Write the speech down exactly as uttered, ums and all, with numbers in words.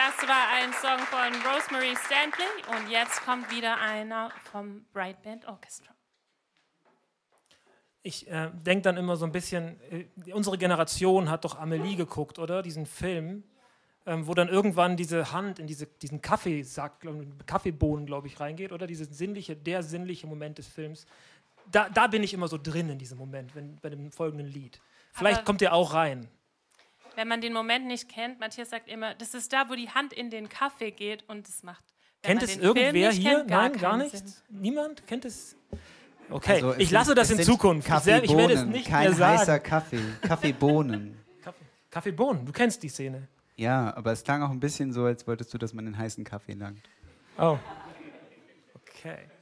Das war ein Song von Rosemary Stanley und jetzt kommt wieder einer vom Bright Band Orchestra. Ich äh, denke dann immer so ein bisschen, äh, unsere Generation hat doch Amelie geguckt, oder? Diesen Film, ähm, wo dann irgendwann diese Hand in diese, diesen Kaffeesack, glaub, Kaffeebohnen, glaube ich, reingeht, oder? Diese sinnliche, der sinnliche Moment des Films. Da, da bin ich immer so drin in diesem Moment, wenn, bei dem folgenden Lied. Vielleicht Aber kommt ihr auch rein. wenn man den Moment nicht kennt, Matthias sagt immer, das ist da, wo die Hand in den Kaffee geht und es macht. Kennt es irgendwer hier? Kennt, gar Nein, gar nicht? Sinn. Niemand? Kennt es? Okay, Also ich es lasse sind, das es in sind Zukunft. Ich, sel- ich Kaffeebohnen, werde es nicht kein mehr sagen. heißer Kaffee. Kaffeebohnen. Kaffee. Kaffeebohnen, du kennst die Szene. Ja, aber es klang auch ein bisschen so, als wolltest du, dass man den heißen Kaffee langt. Oh. Okay.